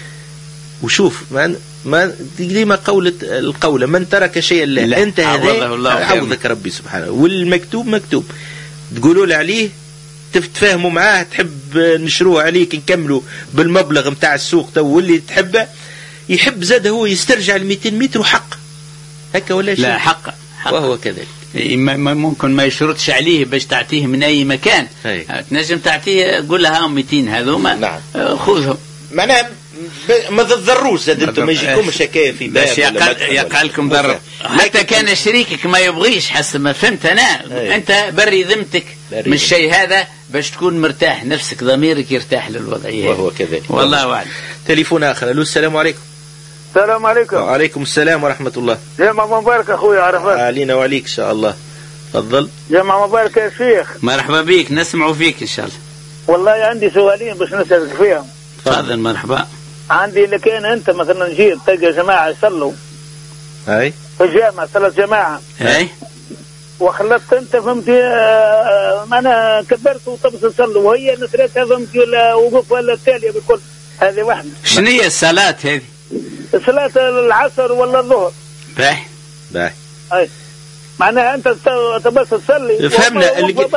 وشوف ما ما ديما قولة القولة من ترك شيئا لا انت هذا عوضك ربي سبحانه. والمكتوب مكتوب تقولوا له عليه تتفاهموا معاه، تحب نشروه عليك نكملوا بالمبلغ متاع السوق تو، واللي تحبه يحب زاد هو يسترجع ال مئتين متر وحق هكا ولا شيء. لا حق, حق. وهو كذلك. ممكن ما يشرطش عليه باش تعطيه من اي مكان. هي. تنجم تعطيه قول لها مئتين هذوما. نعم. خذهم معناها ما تضروش زاد انتم ما يجيكمش حكايه في باش يقع لكم ضرر. حتى كان شريكك ما يبغيش حسب ما فهمت انا. هي. انت بري ذمتك من الشيء هذا باش تكون مرتاح نفسك ضميرك يرتاح للوضعيه. وهو كذلك والله اعلم. تليفون اخر. الو السلام عليكم. السلام عليكم. وعليكم السلام ورحمة الله. جمعة مبارك أخوي عرفات. علينا وعليك إن شاء الله. تفضل. جمعة مبارك يا شيخ. مرحبا بك نسمع فيك إن شاء الله. والله عندي سؤالين باش نسألك فيهم. تفضل. مرحبا. عندي اللي كان أنت مثلا جيت تلقى جماعة يصلوا. أي. في الجامعة صلاة جماعة. أي. وخلطت أنت فهمت ما أنا كبرت وطبس تصلوا وهي نسرتها فهمت ولا وقف ولا التالية بالكل. هذه واحدة. شنو هي الصلاة هذه؟ صلاة العصر ولا الظهر. باهي باهي. أي. معناها أنت تبص تصلي. فهمنا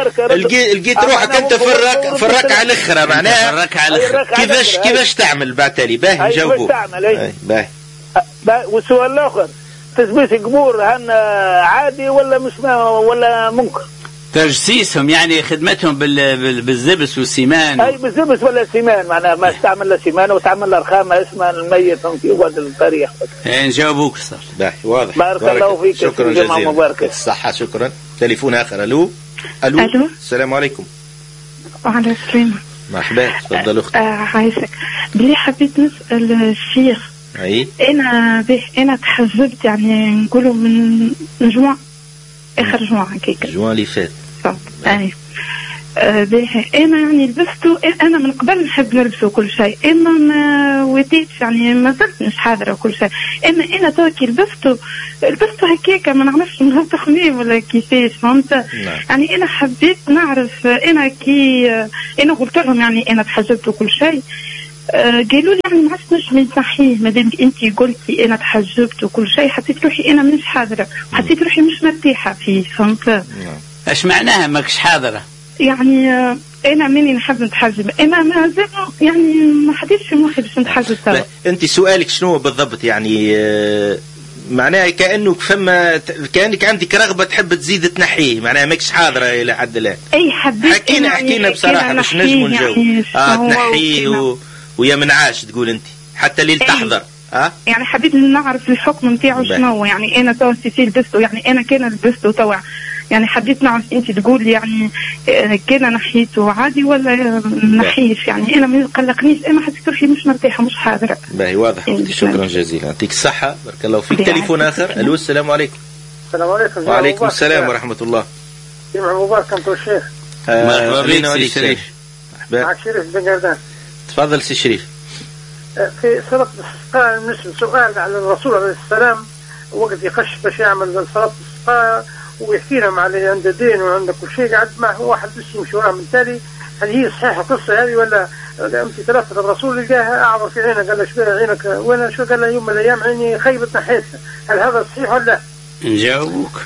لقيت روحك أنت في الرك في الركعة الأخرى معناها. الركعة الأخرى. كيفاش كيفاش تعمل بعد تالي؟ باهي نجاوبوا. كيفاش تعمل؟ أي. باهي. والسؤال الآخر تثبيت قبور هن عادي ولا مش ولا ممكن؟ تجسيسهم يعني خدمتهم بال بالزبس والسيمان. اي بالزبس ولا السيمان معناها ما استعمل له سيمان وتعمل له رخامه اسمها الميت في وقت التاريخ. نجاوبوك صار. باهي واضح. بارك الله فيك. شكرا جزيلا. الصحة. شكرا. تليفون آخر. ألو. ألو. ألو. السلام عليكم. وعليكم السلام. مرحبا. تفضل أختي. عايشك. بلي حبيت نسأل الشيخ. أي. أنا به أنا تحجبت يعني نقولوا من جوان آخر جوان هكيك. جوان اللي فات. أي. آه باهي انا يعني لبسته، انا من قبل نحب نلبسه كل شيء، اما ما وديتش يعني ما زلت مش حاضره كل شيء، اما انا توكي لبسته لبسته هكاك ما نعرفش من تخميم ولا كيفاش فهمت. نعم. يعني انا حبيت نعرف، انا كي انا قلت لهم يعني انا تحجبت وكل شيء، آه قالوا لي يعني ما عادش نجم نصحيه مادام انت قلتي انا تحجبت وكل شيء، حسيت روحي انا مش حاضره، حسيت روحي مش مرتاحه فيه فهمت. نعم. ايش معناها ماكش حاضره؟ يعني آه انا مني نحب نتحجب، انا ما زال يعني ما حدش في مخي باش نتحجب توا. انت سؤالك شنو بالضبط؟ يعني آه معناها كأنه فما كأنك عندك رغبة تحب تزيد تنحيه، معناها ماكش حاضرة إلى حد الآن. أي حبيت حكينا حكينا بصراحة باش نجموا نجاوب. يعني آه تنحيه و... ويا منعاش تقول أنت حتى ليل تحضر. آه يعني حبيت نعرف الحكم نتاعو شنو، يعني أنا توا سيسي لبسته، يعني أنا كان لبسته توا، يعني حبيت نعرف أنت تقول لي يعني كان نحيته عادي ولا نحيش، يعني أنا ما قلقنيش، أنا حسيت روحي مش مرتاحة مش حاضرة. باهي واضح. شكرا جزيلا، يعطيك الصحة، بارك الله فيك. تليفون آخر. ألو السلام عليكم. السلام عليكم. وعليكم السلام ورحمة الله. جمعة مبارك أنت والشيخ. مرحبا بك سي شريف. معك شريف بن قردان. تفضل سي شريف. في صلاة الاستسقاء نسأل سؤال على الرسول عليه السلام وقت يخش باش يعمل صلاة الاستسقاء ويحكي لهم على عند دين وعند كل شيء، قعد معه واحد بس يمشي وراه من تالي. هل هي صحيحة القصة هذه ولا أنت ثلاثة الرسول لقاها أعور في عينك قال له شو عينك وين شو قال له يوم من الأيام عيني خيبت نحيتها، هل هذا صحيح ولا لا؟ نجاوبك.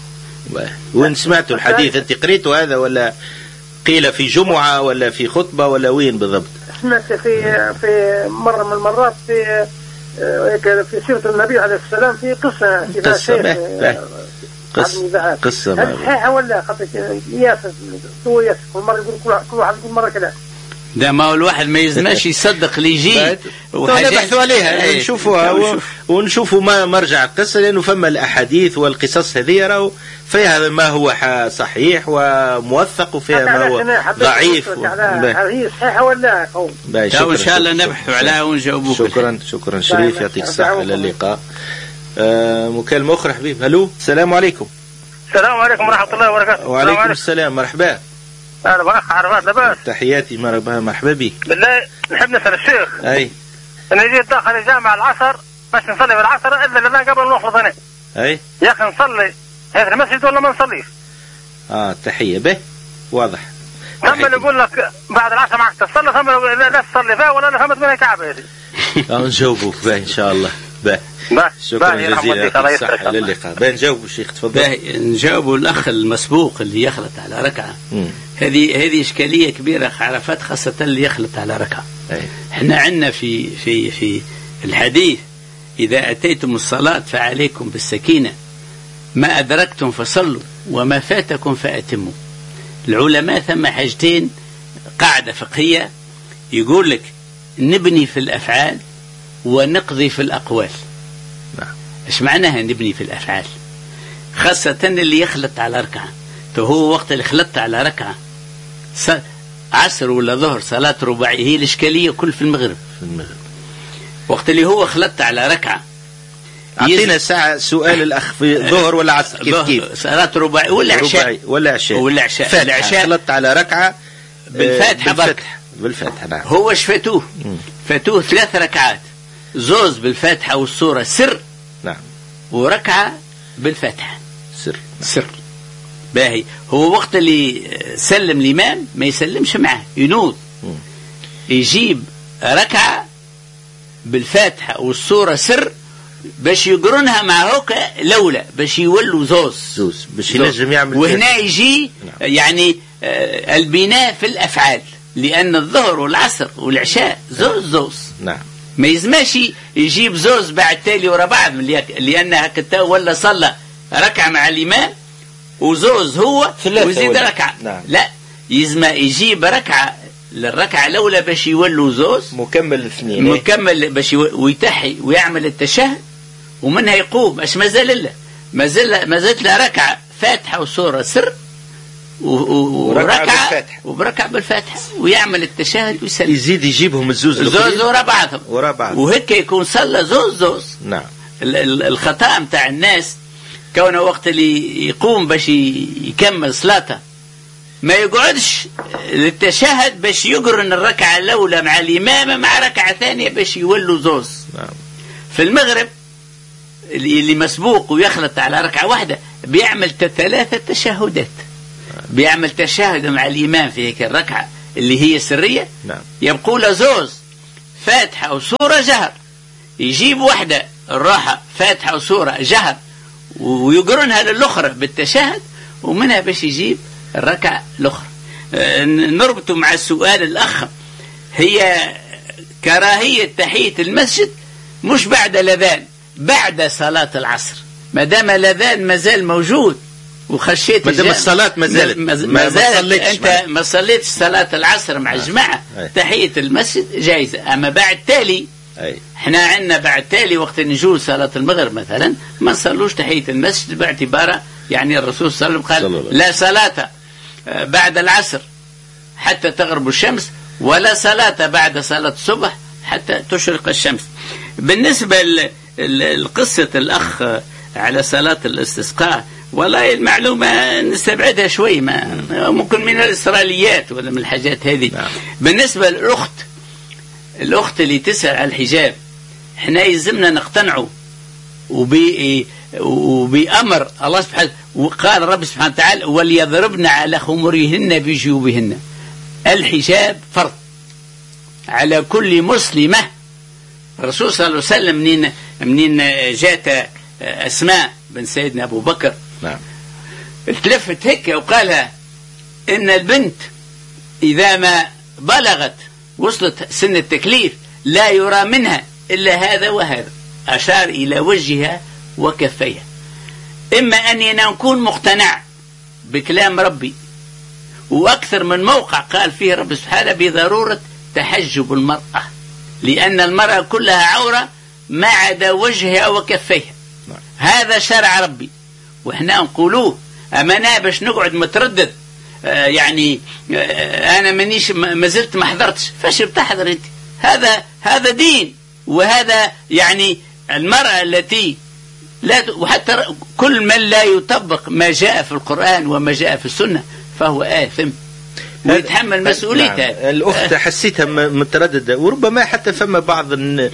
وين سمعتوا الحديث؟ أنت قريته هذا ولا قيل في جمعة ولا في خطبة ولا وين بالضبط؟ سمعت في في مرة من المرات في في سيرة النبي عليه السلام في قصة في قصة به. قصة قصة هل صحيحة ولا خاطر ياسر هو ياسر كل مرة يقول كل واحد يقول مرة كذا. ده ما هو الواحد ما يزناش يصدق اللي يجي ونبحثوا عليها نشوفوها ونشوفوا ما مرجع القصة، لأنه فما الأحاديث والقصص هذه راهو فيها ما هو صحيح وموثق وفيها ما هو ضعيف. هل هي صحيحة ولا قول؟ إن شاء الله نبحثوا عليها ونجاوبوك. شكرا شكرا شريف، يعطيك الصحة. إلى اللقاء. آه مكالمة أخرى حبيب. هلو السلام عليكم. السلام عليكم ورحمة الله وبركاته. وعليكم السلام، مرحبا. أهلا بأخ عرفات لاباس. تحياتي مرحبا مرحبا بك. بالله نحب نسأل الشيخ. أي. أنا جيت داخل الجامعة العصر باش نصلي في العصر إلا لله قبل نخرج هنا. أي. يا أخي نصلي هذا المسجد ولا ما نصليش؟ آه تحية به واضح. ثم يقول لك بعد العصر معك تصلي ثم لا تصلي فيها ولا فهمت منها كعبة هذه. آه نجاوبوك به إن شاء الله. به. شكرا جزيلا. الصحة. إلى اللقاء. به نجاوبوا الشيخ تفضل. نجاوبوا الأخ المسبوق اللي يخلط على ركعة. هذه هذه إشكالية كبيرة عرفات، خاصة اللي يخلط على ركعة. إحنا عندنا في في في الحديث إذا أتيتم الصلاة فعليكم بالسكينة، ما أدركتم فصلوا وما فاتكم فأتموا. العلماء ثم حاجتين قاعدة فقهية يقول لك نبني في الأفعال ونقضي في الأقوال. نعم. إيش معناها نبني في الأفعال؟ خاصة اللي يخلط على ركعة، فهو وقت اللي خلطت على ركعة عصر ولا ظهر صلاة رباعية، هي الإشكالية كل في المغرب. في المغرب وقت اللي هو خلطت على ركعة. أعطينا ساعة سؤال الأخ في ظهر ولا عصر كيف كيف؟ صلاة رباعي ولا عشاء ولا عشاء ولا عشاء. العشاء خلطت على ركعة بالفاتحة. بالفتح بالفتحة. نعم. هو ايش فاتوه؟ فاتوه ثلاث ركعات، زوز بالفاتحة والسورة سر. نعم. وركعة بالفاتحة سر. نعم. سر. باهي هو وقت اللي سلم الإمام ما يسلمش معه، ينوض يجيب ركعة بالفاتحة والسورة سر باش يقرنها مع هوكا لولا باش يولوا زوز زوز باش ينجم يعمل. وهنا يجي نعم. يعني آه البناء في الأفعال، لأن الظهر والعصر والعشاء زوز زوز. نعم. ما يزماش يجيب زوز بعد تالي ورا بعض، لأنها كتا ولا صلى ركعة مع الإمام وزوز هو ويزيد ركعة. نعم. لا يزما يجيب ركعة للركعة الأولى باش يولوا زوز مكمل الاثنين، مكمل باش ويتحي ويعمل التشهد ومنها يقوم. اش مازال له مازال ما زالت له ركعة فاتحة وسورة سر وركعة وبركعة بالفاتحة ويعمل التشهد ويسلم. يزيد يجيبهم الزوز زوز ورا بعضهم ورا بعض وهيك يكون صلى زوز زوز. نعم. الخطأ متاع الناس كونه وقت اللي يقوم باش يكمل صلاته ما يقعدش للتشهد باش يقرن الركعة الأولى مع الإمامة مع ركعة ثانية باش يولوا زوز. نعم. في المغرب اللي مسبوق ويخلط على ركعة واحدة بيعمل ثلاثة تشهدات. بيعمل تشهد مع الإمام في هيك الركعة اللي هي سرية. نعم. يبقوا له زوز فاتحة وسورة جهر، يجيب واحدة الراحة فاتحة وسورة جهر ويقرنها للأخرى بالتشهد، ومنها باش يجيب الركعة الأخرى. نربطه مع السؤال الأخ، هي كراهية تحية المسجد مش بعد الأذان، بعد صلاة العصر. ما دام الأذان ما زال موجود وخشيت ما دام الصلاة ما زالت ما, ما زالت أنت ما صليتش صلاة العصر مع الجماعة، تحية المسجد جائزة. أما بعد تالي أي. احنا عندنا بعد تالي وقت نجول صلاة المغرب مثلا ما نصلوش تحية المسجد باعتباره يعني الرسول صلى الله عليه وسلم قال لا صلاة بعد العصر حتى تغرب الشمس، ولا صلاة بعد صلاة الصبح حتى تشرق الشمس. بالنسبة لقصة الأخ على صلاة الاستسقاء، والله المعلومة نستبعدها شوي، ما ممكن من الإسرائيليات ولا من الحاجات هذه. بالنسبة للأخت الأخت اللي تسأل على الحجاب، احنا يلزمنا نقتنعوا وبي وبأمر الله سبحانه، وقال رب سبحانه وتعالى وليضربن على خمرهن بجيوبهن. الحجاب فرض على كل مسلمة. الرسول صلى الله عليه وسلم منين منين جاءت أسماء بن سيدنا أبو بكر، نعم، اتلفت هيك وقالها إن البنت إذا ما بلغت وصلت سن التكليف لا يرى منها إلا هذا وهذا، أشار إلى وجهها وكفيها. إما أني نكون مقتنع بكلام ربي، وأكثر من موقع قال فيه رب سبحانه بضرورة تحجب المرأة، لأن المرأة كلها عورة ما عدا وجهها وكفيها. هذا شرع ربي وإحنا نقولوه. أما أنا باش نقعد متردد آه يعني آه أنا منيش ما زلت ما حضرتش، فاش بتحضر أنت؟ هذا هذا دين، وهذا يعني المرأة التي لا، وحتى كل من لا يطبق ما جاء في القرآن وما جاء في السنة فهو آثم ويتحمل مسؤوليته. نعم. الأخت حسيتها مترددة، وربما حتى فما بعض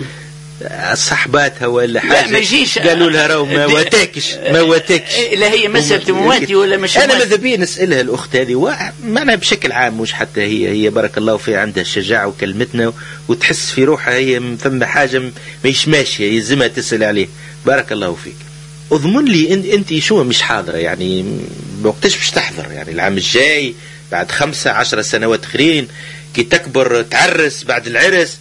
صحباتها ولا حاجة قالوا لها راهو ما واتاكش ما واتاكش لا هي مسألة مواتي ولا مش أنا ماذا بي نسألها الأخت هذه، ومعناها بشكل عام مش حتى هي هي بارك الله فيها عندها الشجاعة وكلمتنا وتحس في روحها هي فما حاجة ما ماشية يلزمها تسأل عليه. بارك الله فيك. أضمن لي أنت أنت شو مش حاضرة يعني وقتاش باش تحضر يعني العام الجاي بعد خمسة عشر سنوات آخرين كي تكبر تعرس بعد العرس؟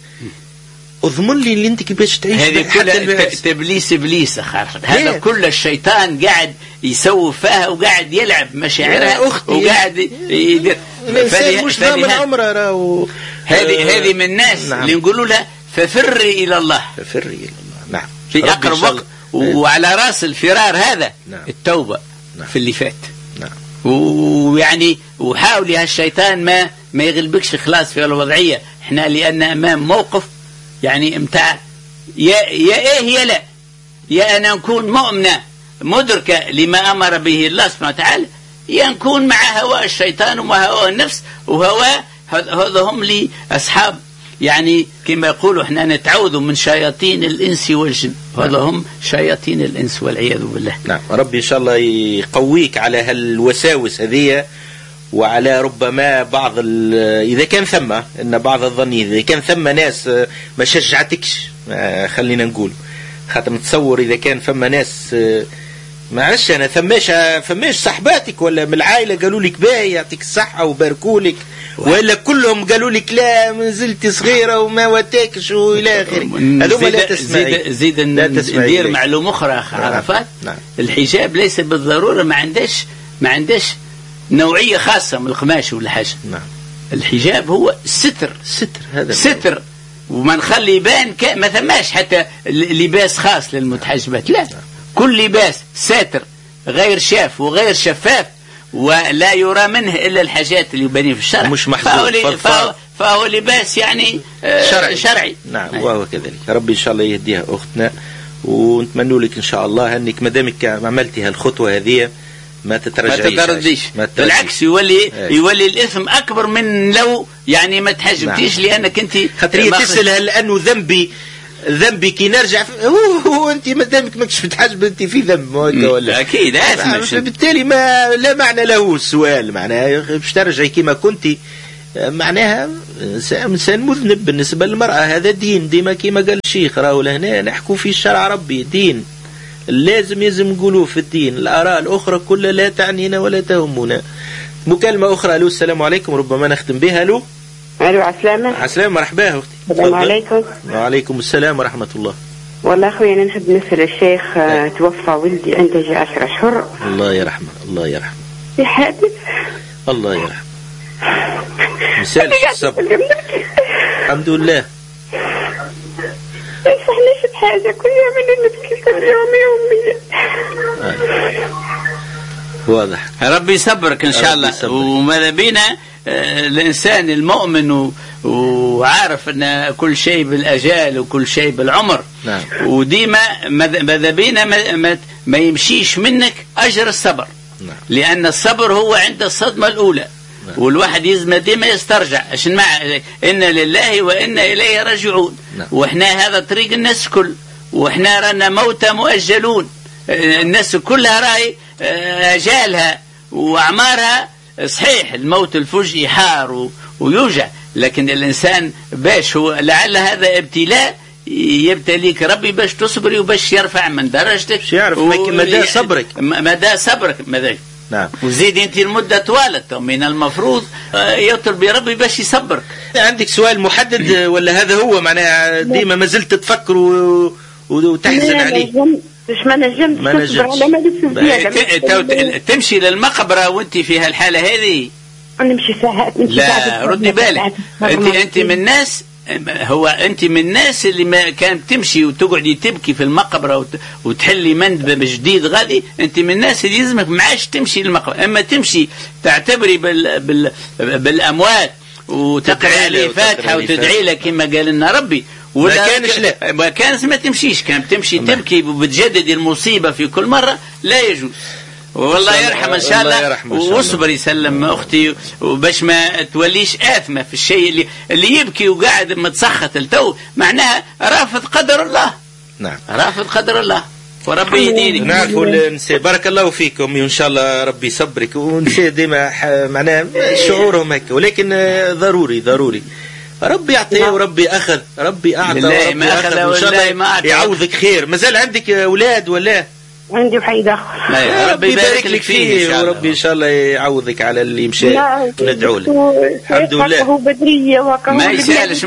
اضمن لي اللي انت كيفاش تعيش. هذه كلها تبليس ابليس اخر، هذا كل الشيطان قاعد يسوي فيها وقاعد يلعب مشاعرها وقاعد يدير. فهذه مش ضامن عمره راهو. هذه هذه من الناس نعم. اللي نقولوا لها ففري الى الله، ففري الى الله. نعم، في اقرب وقت. وعلى راس الفرار هذا نعم. التوبه نعم. في اللي فات. نعم. ويعني وحاولي هالشيطان ما ما يغلبكش خلاص في الوضعيه. احنا لان امام موقف يعني امتع يا يا ايه يا لا، يا انا نكون مؤمنه مدركه لما امر به الله سبحانه وتعالى، يا نكون مع هواء الشيطان ومع هواء النفس. وهواء هذا هم لي اصحاب يعني كما يقولوا احنا نتعوذ من شياطين الانس والجن، هذا هم شياطين الانس والعياذ بالله. نعم، ربي ان شاء الله يقويك على هالوساوس هذه، وعلى ربما بعض إذا كان ثم إن بعض الظنين إذا كان ثم ناس ما شجعتكش خلينا نقول، خاطر نتصور إذا كان ثم ناس معلش أنا ثماش ثماش صحباتك ولا من العائلة قالوا لك باهي يعطيك الصحة وباركوا لك، ولا كلهم قالوا لك لا ما زلت صغيرة وما واتاكش وإلى آخره. هذوما لا تسمعي. زيد ندير معلومة أخرى عرفات. نعم. الحجاب ليس بالضرورة ما عندش ما عندش نوعية خاصة من القماش ولا حاجة. نعم. الحجاب هو ستر ستر هذا ستر، وما نخلي يبان ما ثماش حتى لباس خاص للمتحجبات، لا. نعم. كل لباس ساتر غير شاف وغير شفاف ولا يرى منه إلا الحاجات اللي يبانين في الشرع، مش محظوظ، فهو, فهو لباس يعني شرعي, شرعي. نعم. أي. وهو كذلك. ربي إن شاء الله يهديها أختنا، ونتمنى لك إن شاء الله أنك مدامك عملتي هالخطوة هذه ما تترجعيش ما تترديش، بالعكس يولي أي. يولي الاثم اكبر من لو يعني ما تحجبتيش. نعم. لانك انت خاطر تسال هل انه ذنبي ذنبي كي نرجع هو, هو انت ما دامك ماكش متحجب انت في ذنب ولا اكيد. بالتالي ما لا معنى له السؤال، معناها باش ترجعي كما كنتي، معناها انسان مذنب بالنسبه للمراه. هذا دين ديما كما قال الشيخ، راهو لهنا نحكوا في الشرع ربي دين، لازم يلزم نقولوه في الدين. الاراء الاخرى كلها لا تعنينا ولا تهمنا. مكالمه اخرى. الو السلام عليكم، ربما نختم بها. الو الو عسلامة. عسلامة مرحبا اختي. السلام عليكم. وعليكم السلام ورحمة الله. والله اخوي انا نحب نسأل الشيخ. أه. توفى ولدي عنده عشر اشهر. الله يرحمه الله يرحمه. في حادث. الله يرحمه. مسالش الصبر. الحمد لله. ما يصحنيش بحاجة، كل يوم انا نبكي كل يوم يوميا. واضح. ربي يصبرك ان شاء الله. وماذا بينا الإنسان المؤمن وعارف أن كل شيء بالأجال وكل شيء بالعمر. نعم. وديما ماذا بينا ما, ما, ما يمشيش منك أجر الصبر. نعم. لأن الصبر هو عند الصدمة الأولى. نعم. والواحد يزم ديما يسترجع عشان مع إن لله وإن إليه راجعون. نعم. وإحنا هذا طريق الناس كل، وإحنا رانا موتى مؤجلون. الناس كلها راي أجالها وأعمارها. صحيح الموت الفجئي حار ويوجع، لكن الإنسان باش هو لعل هذا ابتلاء يبتليك ربي باش تصبري وباش يرفع من درجتك، يعرف و... مدى صبرك مدى صبرك مدى. نعم. وزيد انت المدة طوالت، من المفروض يطلب ربي باش يصبرك. عندك سؤال محدد ولا هذا هو معناها ديما ما زلت تفكر و... وتحزن عليه؟ مش ما نجمت ما نجمت تمشي للمقبرة وانت في هالحالة هذه. نمشي ساعات. لا ردي بالك، انت انت من الناس، هو انت من الناس اللي ما كانت تمشي وتقعدي تبكي في المقبرة وتحلي مندب جديد غادي. انت من الناس اللي يلزمك ما عادش تمشي للمقبرة، اما تمشي تعتبري بال بال بالاموات وتقرأ عليه فاتحة وتدعي له كما قال لنا ربي. ما كانش لا ما كانش ما تمشيش، كان تمشي تبكي وبتجدد المصيبة في كل مرة، لا يجوز. والله يرحم ان شاء الله. واصبر يسلم اختي وباش ما توليش آثمة في الشيء اللي اللي يبكي وقاعد متسخط التو، معناها رافض قدر الله. نعم. رافض قدر الله وربي يهديني. نعرفوا النساء بارك الله فيكم وان شاء الله ربي يصبرك. ونساء ديما معناها شعورهم هكا، ولكن ضروري ضروري ربي يعطيه وربي أخذ، ربي أعطى وربي ما أخذ، وإن شاء الله يعوضك خير. مازال عندك أولاد ولا؟ عندي وحيد آخر. ربي يبارك لك فيه وربي إن شاء الله يعوضك على اللي مشى. ندعو له. الحمد لله. هو بدرية ما يسالش.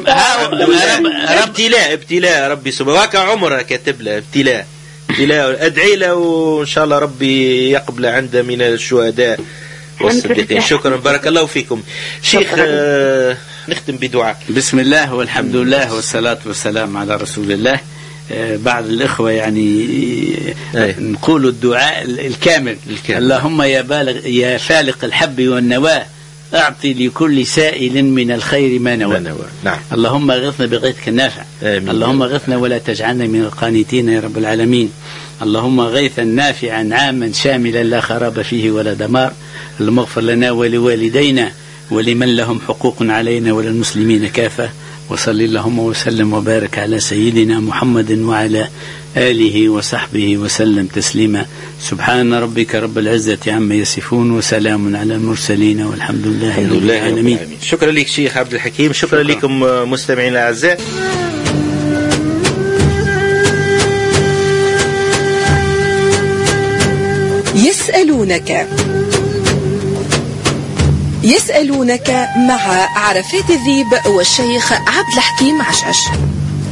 ابتلاء ابتلاء ربي سبحانه وتعالى، عمره كاتب له ابتلاء ابتلاء. أدعي له وإن شاء الله ربي يقبل عنده من الشهداء والصديقين. شكرا بارك الله فيكم شيخ. آه نختم بدعاء. بسم الله والحمد لله والصلاة والسلام على رسول الله. آه بعض الإخوة يعني آه نقول الدعاء الكامل, الكامل. اللهم يا بالغ يا فالق الحب والنوى أعطي لكل سائل من الخير ما نوى. نعم. اللهم اغثنا بغيثك النافع. آمين. اللهم اغثنا ولا تجعلنا من القانتين يا رب العالمين. اللهم غيثا نافعا عاما شاملا لا خراب فيه ولا دمار. اللهم اغفر لنا ولوالدينا ولمن لهم حقوق علينا وللمسلمين كافة. وصل اللهم وسلم وبارك على سيدنا محمد وعلى آله وصحبه وسلم تسليما. سبحان ربك رب العزة عما يصفون وسلام على المرسلين والحمد لله رب العالمين. شكرا لك شيخ عبد الحكيم. شكرا, شكرا. لكم مستمعين الأعزاء. يسألونك يسألونك مع عرفات الذيب والشيخ عبد الحكيم عشعش.